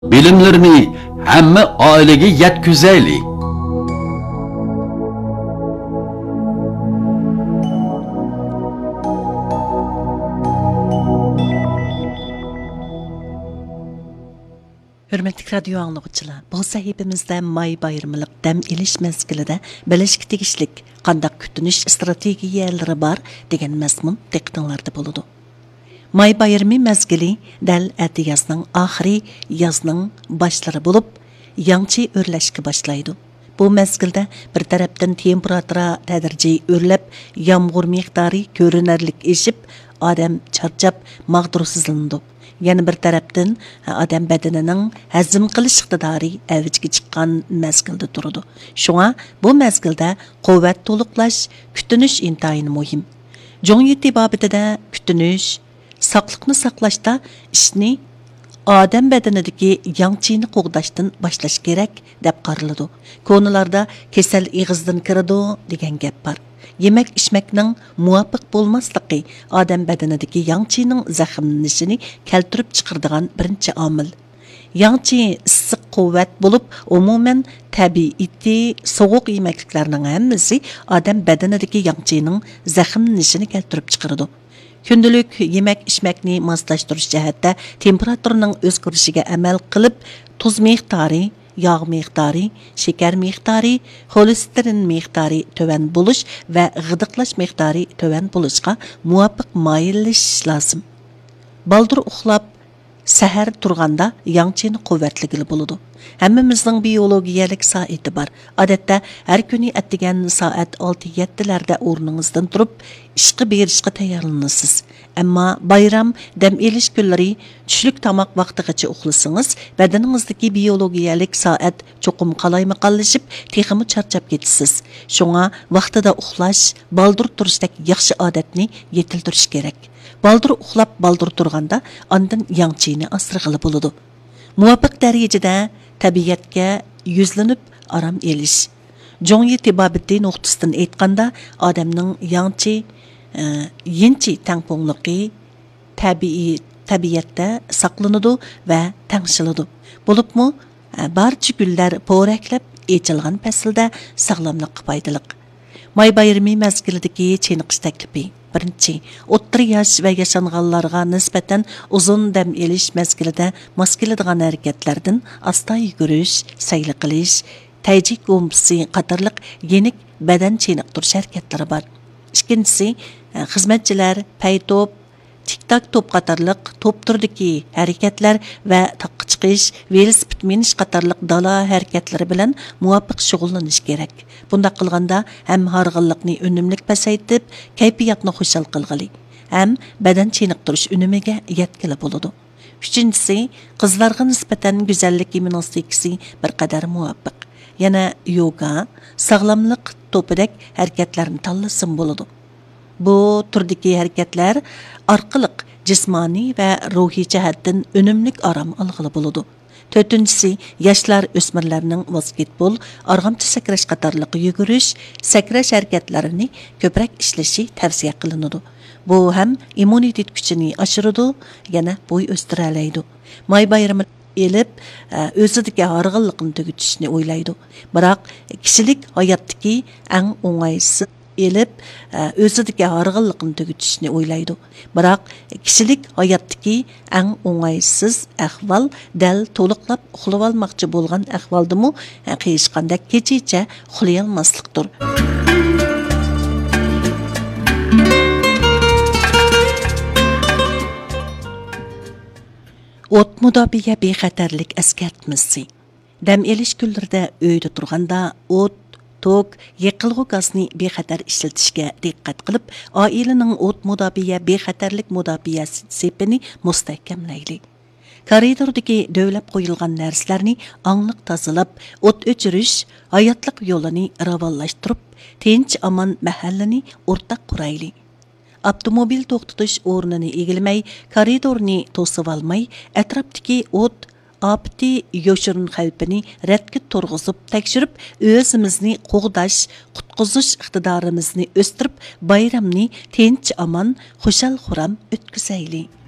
Bilimlerini hamma oilaga yetkazaylik. Hürmetli radyo anlıqçılar, bu sahibimizde may bayramlık dam elish mezgilida bilishga tegishlik qandaq kutunish strategiyalari bor degan mazmun diqqatinglarda bo'ladi. May bayrami mezgili dal ati yazning oxiri yazning boshlari bo'lib, yangi o'rlashga boshlaydi. Bu mezgilda bir tarafdan temperatura tadrijiy o'rlab, yomg'ir miqdori ko'rinarlik eshib, odam charchab, mag'dursizlanadi. Yani bir tarafdan adam bedenining hazm qilish iqtidori avjiga chiqqan mezgilda turadi. Shunga bu mezgilda quvvat to'liqlash, kutunish intayin muhim. Joniyat babitida kutunish, saqliqni saqlashda ishni odam bedenidagi yangchini qo'g'dashdan boshlash kerak deb qaraladi. Konularda kasal ig'izdan kiradi degan gap bor. Yemek içmekning muvafiq bo'lmasligi odam badanidagi yangchining zaxmlanishini keltirib chiqaradigan birinchi omil. Yangchi issiq quvvat bo'lib, umuman tabiiy sovuq yemekliklarning hammasi odam badanidagi yangchining zaxmlanishini keltirib chiqaradi. Kundalik yemek içmekni moslashtirish jihatda temperaturaning o'zgarishiga amal qilib, tuz miqdori, yağ miqdori, şeker miqdori, xolesterin miqdori töven buluş ve gıdıklaş miqdori töven buluşqa muvafiq mayillish lazım. Baldur uxlab, sahar turganda yangchini quvvatligili bo'ladi. Hammamizning biologiyalik soati bor. Odatda har kuni atdigan soat 6-7larda o'rningizdan turib, ishga berishga tayyorlanasiz. Ammo bayram, dam elish kunlari tushlik tomoq vaqtigacha uxlasangiz, badaningizdagi biologiyalik soat cho'qim qalaymaqallashib, texmi charchab ketasiz. Shunga vaqtida uxlash, baldur turishdek yaxshi odatni yetiltirish kerak. Baldur uxlab, baldur turganda ondan yangchini asrag'ili bo'ladi. Muvafiq darajada tabiatga yuzlanib aram elish. Jongi tibabiti nuqtasidan aytganda, odamning yangchi, yinchi tangpongligi tabiatda saqlanadi va tangshiladi. Bo'libmi, barcha gullar po'raklab echilgan faslda sog'lomlikqa foydali. May bayrami mezgilidagi cheniqish taklifi. Birinchi, o'ttir yosh va yashanganlarga nisbatan uzun dam elish mezgilida mos keladigan harakatlardan asta yugurish, sayli qilish, tayjik go'mpisi qatorliq yenik badan cheniqtirish harakatlari bor. Ikkinchisi, xizmatchilar, paytop, tiktak top qatorliq top turdagi harakatlar va taqqa chiqish, velosiped minish qatorliq dala harakatlari bilan muvofiq shug'ullanish kerak. Bunda qilganda ham harg'inlikni unumlik pasaytib, kayfiyatni xushal qilg'ili, ham badan cheniqtirish unumiga yetkili bo'ladi. Uchinchisi, qizlarga nisbatan go'zallik gimnastikasi bir qadar muvofiq. Yana yoga, sog'lomlik to'pidek harakatlarni tanlasin bo'ladi. Bu turdagi harakatlar orqali jismoniy va ruhiy jihatdan unumlik arom olg'ili bo'ladi. To'rtinchisi, yoshlar o'smirlarning basketbol, arg'amchi sakrash qatorliq yugurish, sakrash harakatlarini ko'proq ishlashi tavsiya qilinadi. Bu ham immunitet kuchini oshiradi, yana bo'y o'stiralaydi. May bayrami elib o'zidagi harg'inlikni tugutishni o'ylaydi. Biroq kishilik hayotdagi eng o'ng'aysiz elib o'zidagi harg'inlikni tugutishni o'ylaydi. Biroq kishilik hayotdagi eng o'ng'aysiz ahvol dal to'liqlab uxlab olmoqchi bo'lgan ahvoldimi qiyishqanda kechicha uxlay olmaslikdir. O't mudobiya bexatarlik eskartmasi. Dam elish kunlarida uyda turganda o't, tok, yiqilg'u gazni bexatar ishlatishga diqqat qilib, oilaning o't mudobiya bexatarlik mudobiyasi sepini mustahkamlaylik. Koridordagi dövlab qo'yilgan narsalarni angliq tozalab, o't o'chirish hayotlik yo'lini ravonlashtirib, tinch aman mahallani o'rtaq quraylik. Avtomobil to'xtatish o'rnini egilmay, koridorni to'sib olmay, atrofdagi o't apti yoshirin xavfini radga turg'izib tekshirib, o'zimizni qo'g'dash, qutqizish iqtidorimizni o'stirib, bayramni tinch aman, xushal xuram o'tkazaylik.